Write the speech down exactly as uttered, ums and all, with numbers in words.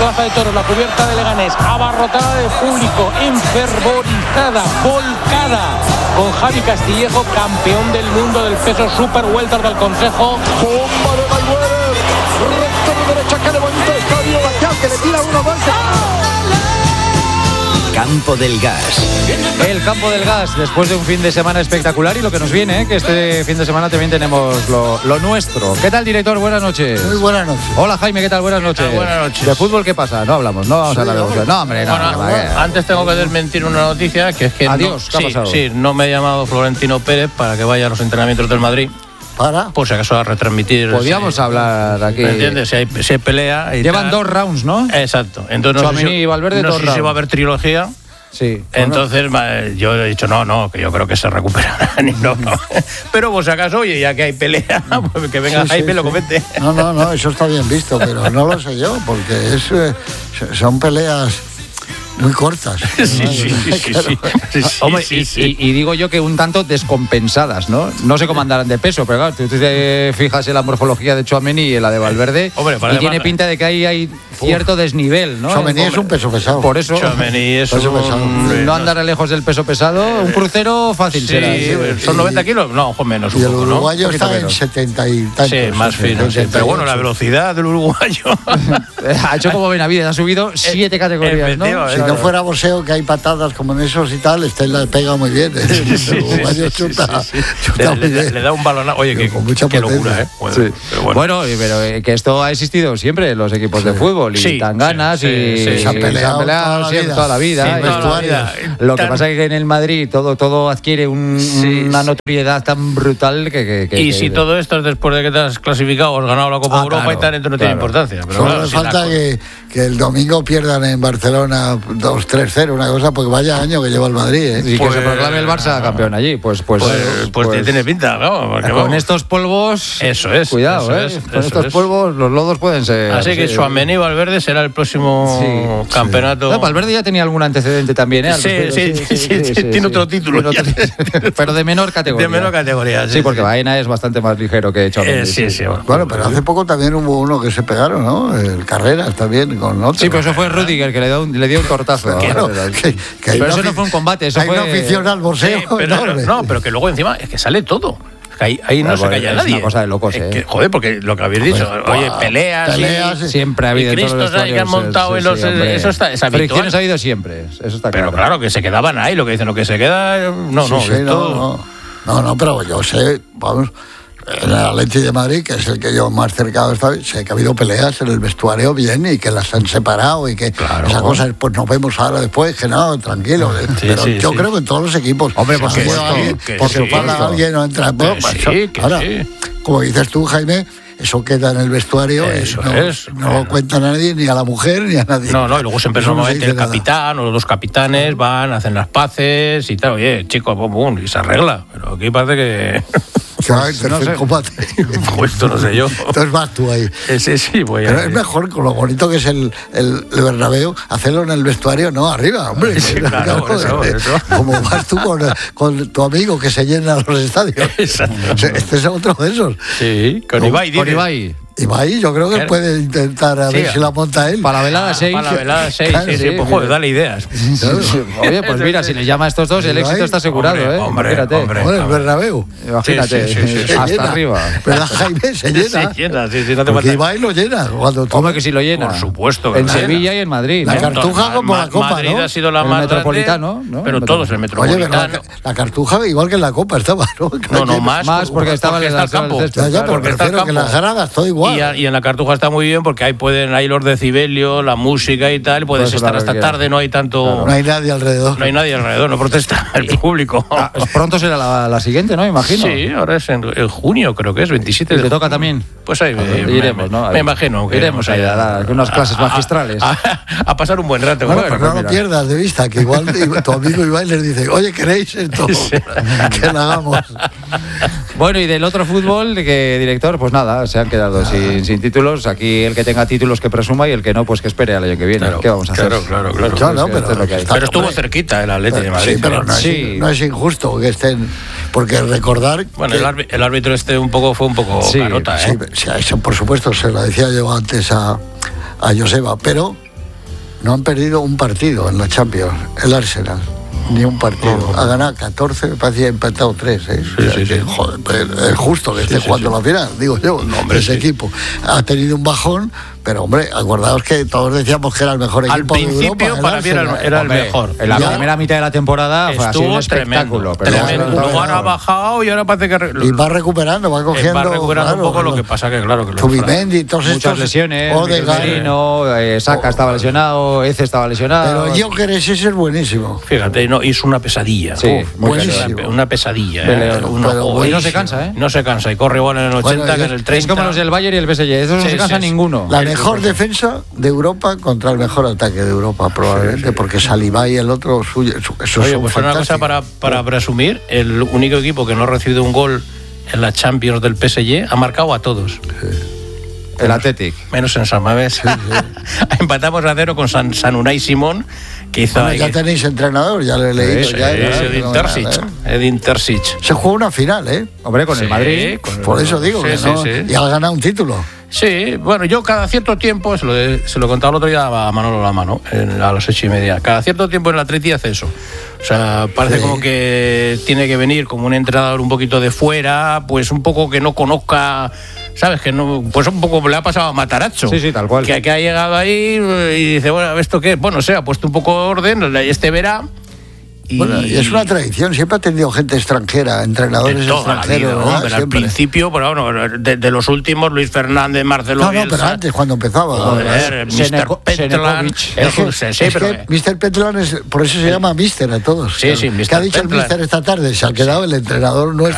Plaza de Toros, la cubierta de Leganés, abarrotada de público, enfervorizada, volcada, con Javi Castillejo, campeón del mundo del peso super welter del Consejo. Bomba de Mayweather, recto de derecha que levanta el estadio, Baquiao, que le tira uno más. Campo del Gas. El Campo del Gas, después de un fin de semana espectacular y lo que nos viene, ¿eh? Que este fin de semana también tenemos lo, lo nuestro. ¿Qué tal, director? Buenas noches. Muy buenas noches. Hola, Jaime, ¿qué tal? Buenas noches. Ah, buenas noches. ¿De fútbol qué pasa? No hablamos, no vamos sí, a hablar de fútbol. No, hombre, no. Bueno, no, no antes tengo que desmentir una noticia, que es que Adiós, no, ¿qué ha sí, pasado? sí, no me ha llamado Florentino Pérez para que vaya a los entrenamientos del Madrid. ¿Para? Por si acaso a retransmitir. Podríamos sí, hablar aquí. ¿Me entiendes? Si hay, si hay pelea. Y Llevan tal. dos rounds, ¿no? Exacto. Entonces no sé Tchouaméni si, y Valverde, no dos sé si rounds. va a haber trilogía. Sí. Entonces bueno, yo he dicho no, no, que yo creo que se recuperarán y no, no. Pero por si acaso, oye, ya que hay pelea, pues que venga Sí, Jaime sí, lo sí. comente. No, no, no, eso está bien visto, pero no lo sé yo, porque es, eh, son peleas muy cortas. Sí, sí, sí, sí, sí, sí, sí, Hombre, sí, y, sí. y- y digo yo que un tanto descompensadas, ¿no? No sé cómo andarán de peso, pero claro, tú te fijas en la morfología de Tchouaméni y en la de Valverde, Hombre, para y además- tiene pinta de que ahí hay cierto desnivel, ¿no? Tchouaméni es un peso pesado. Por eso, Tchouaméni es Peso un... pesado. no andar lejos del peso pesado, un crucero fácil Sí, será. son noventa kilos, no, ojo menos un Y el poco, ¿no? uruguayo Un poquito está en menos. setenta y tantos. Sí, más fino, sí. setenta y Pero bueno, la ocho. velocidad del uruguayo. Ha hecho como Benavides, ha subido siete categorías, ¿no? efectivamente. Si no fuera boxeo, que hay patadas como en esos y tal, este la pega muy bien. ¿eh? El uruguayo chuta, chuta Le, muy le- bien. le da un balón. Oye, qué, Con mucha qué potencia. locura, ¿eh? Bueno, Sí. pero bueno. Bueno, y- pero eh, que esto ha existido siempre en los equipos de fútbol y Sí, tan ganas sí, y sí, sí. Se han peleado toda la siempre vida. toda la vida. Sí, y- toda la vida. Lo que Tan- pasa es que en el Madrid todo todo adquiere un- Sí, una sí. notoriedad tan brutal que... que- que- Y que- si todo esto es después de que te has clasificado o has ganado la Copa Ah, Europa claro, y tal, entonces no claro. tiene importancia. Pero Solo claro, le si la falta co- que, que el domingo pierdan en Barcelona dos tres cero, una cosa, porque vaya año que lleva el Madrid. ¿eh? y que Pues- se proclame el Barça campeón allí, pues pues, Pues, pues, tiene pinta, ¿no? Porque, con vamos. estos polvos, Eso es, cuidado, eso ¿eh? es, con eso estos es. polvos los lodos pueden ser. Así que sí. Tchouaméni y Valverde será el próximo Sí, campeonato. No, Valverde ya tenía algún antecedente también, ¿eh? Al Sí, respecto. sí, sí, sí, tiene otro título Tiene otro- pero de menor categoría. De menor categoría, sí, Sí, porque sí. Baena es bastante más ligero que Tchouaméni. Eh, sí, sí, bueno. Bueno, pero hace poco también hubo uno que se pegaron, ¿no? El Carreras también, con otro. Sí, pero eso fue Rudiger que le dio un, le dio un tortazo. Claro, Pero- que- que hay pero una eso no afi- fue un combate, eso hay fue... una afición al boxeo Sí, pero, enorme. no, pero que luego encima es que sale todo. Que ahí, ahí no Pero se bueno, calla es nadie. una cosa de locos, Es ¿eh? que, joder, porque lo que habéis dicho, Joder, oye, buah, peleas, peleas, y, Siempre ha habido y en todos los Cristos ahí que han vestuarios, montado sí, en los... sí, hombre. eso está, es habitual. Fricciones ha habido siempre, eso está Pero claro. claro, que se quedaban ahí, lo que dicen, lo que se queda... No, Sí, no, sí, esto... no, no, no, no, pero yo sé, vamos, en el Atleti de Madrid, que es el que yo más cercano está, sé que ha habido peleas en el vestuario bien y que las han separado y que Claro. esas cosas, pues nos vemos ahora después, que no, tranquilo. Sí, pero sí, yo sí. creo que en todos los equipos. Hombre, por ha habido supuesto, alguien, que porque sí, fala eso. alguien o entra. bueno, sí, eso- que ahora, sí. como dices tú, Jaime, eso queda en el vestuario Eso y no, es. no lo cuenta a nadie, ni a la mujer, ni a nadie. No, no, y luego siempre Eso no se normalmente dice el nada. capitán o los dos capitanes van, hacen las paces y tal. Oye, chicos, bum, bum, y se arregla. Pero aquí parece que... Que va en tercer no sé. combate. Pues esto no sé yo. Entonces vas tú ahí. Eh, Sí, sí, voy a... Pero es mejor, con lo bonito que es el, el, el Bernabéu, hacerlo en el vestuario, no arriba, hombre. Sí, claro, por eso, por eso. Como vas tú con, con tu amigo que se llena los estadios. Exacto. Este es otro de esos. Sí, con Ibai, Con dices. Ibai. Ibai, yo creo que Claro. puede intentar a Sí, ver si la monta él. Para la velada Ah, seis. Para la velada seis, Claro, sí, sí, sí, pues mira. joder, dale ideas. Oye, pues mira, si le llama a estos dos, el Ibai, éxito está asegurado, hombre, ¿eh? hombre, Imagínate. hombre. Bueno, el Bernabéu. Imagínate, Sí, sí, sí, sí, sí. hasta Se llena. arriba. ¿Verdad, Jaime? Se llena. Se llena, sí, sí, no te Porque falta. Ibai lo llena. Cuando tú- Hombre, que si lo llena. Por supuesto que En lo llena. Sevilla y en Madrid. La ¿no? Cartuja Ma- como Ma- la Copa, Madrid ¿no? ha sido la El más Metropolitano, grande, ¿no? pero El todos el Oye, pero la, Metropolitano. la Cartuja igual que en la Copa estaba, ¿no? No, no, más. Más porque estaba en está la el campo. zona del Ya, ya, pero porque está el prefiero que campo. las gradas, todo igual. Y, a- y en la Cartuja está muy bien porque ahí pueden, ahí los decibelios, la música y tal, puedes Puedes estar hablar hasta lo que tarde, no hay tanto, No hay nadie alrededor. no hay nadie alrededor, no protesta el público. Ah, pronto será la, la siguiente, ¿no? Imagino. Sí, ahora es en, en junio, creo que es veintisiete ¿Y de te toca junio. también? Pues ahí me, Y iremos, me- ¿no? me imagino que Iremos ahí a dar unas clases a- a- magistrales. A, a pasar un buen rato. Bueno, Bueno, pero no mira. lo pierdas de vista, que igual tu amigo Ibai les dice, oye, ¿queréis esto? Que lo hagamos. Bueno, y del otro fútbol, que director, pues nada, se han quedado sin, sin títulos. Aquí el que tenga títulos que presuma y el que no, pues que espere al año que viene. Claro, ¿Qué vamos a hacer? claro, claro, claro. Claro, no, Es que esto pero es lo que hay. está- Pero estuvo hombre, cerquita el Atleti de Madrid. Sí, pero no es, Sí. no es injusto que estén, porque recordar Bueno, que- el, árbi- el árbitro este un poco fue un poco Sí, carota, sí, ¿eh? sí, eso por supuesto se lo decía yo antes a, a Joseba, pero no han perdido un partido en la Champions, el Arsenal. Ni un partido. No, no, no. Ha ganado catorce, me parece que ha empatado tres. ¿eh? Sí, sí, sí. Joder, es justo que esté sí, jugando sí, sí. la final, digo yo. No, hombre, ese sí. equipo ha tenido un bajón, pero hombre, acordaos que todos decíamos que era el mejor equipo de Europa. Al principio para mí era, era el hombre, mejor. En la ya. primera mitad de la temporada fue así un espectáculo. Tremendo. Pero tremendo. Luego ahora ha bajado y ahora parece que... Y va recuperando, va cogiendo... Va recuperando claro, un poco, lo que pasa que claro... que Zubimendi, todos muchas estos... lesiones, Merino, eh, Saka estaba lesionado, Eze estaba lesionado... Pero Gyökeres ese es buenísimo. Fíjate, no, es una pesadilla. Sí, Uf, muy buenísimo. Una, una pesadilla. Pero, ¿eh? Uno, pero, oh, y no se cansa, ¿eh? No se cansa y corre igual en el ochenta bueno, que en el treinta. Es como los del Bayern y el P S G, esos no sí, se cansa sí, ninguno. La mejor defensa de Europa contra el mejor ataque de Europa, probablemente, sí, sí. porque Saliba y el otro suyo. Eso Oye, pues una cosa para, para presumir: el único equipo que no ha recibido un gol en la Champions del P S G ha marcado a todos. Sí. El Athletic. Menos en San Mamés. Sí, sí. Empatamos a cero con San, San Unai Simón, que hizo. Bueno, ya que... tenéis entrenador, ya lo he leído. Sí, ya, sí, ya, Edin Terzic. ¿eh? Edin Terzic. Se jugó una final, ¿eh? Hombre, con sí, el Madrid. Con Por el... eso digo sí, que sí, no. Sí. Y ha ganado un título. Sí, bueno, yo cada cierto tiempo, se lo, se lo contaba el otro día a Manolo Lamano, a las ocho y media, cada cierto tiempo en el Atleti hace eso. O sea, parece sí. como que tiene que venir como un entrenador un poquito de fuera, pues un poco que no conozca, ¿sabes? Que no, pues un poco le ha pasado a Matarazzo. Sí, sí, tal cual. Que, que ha llegado ahí y dice, bueno, ¿esto qué? Bueno, se ha puesto un poco de orden, este verá. Y... Bueno, y es una tradición, siempre ha tenido gente extranjera, entrenadores extranjeros. Vida, ¿no? Al principio, pero bueno, de, de los últimos, Luis Fernández, Marcelo No, Bielsa. No, pero antes, cuando empezaba. Joder, mister Petlan. Es que, sí, es pero... que mister Petlan, es, por eso se llama mister a todos. Sí, claro. sí, mister ¿Qué ha dicho Petlan? El mister esta tarde? Se ha quedado sí. el entrenador nuestro.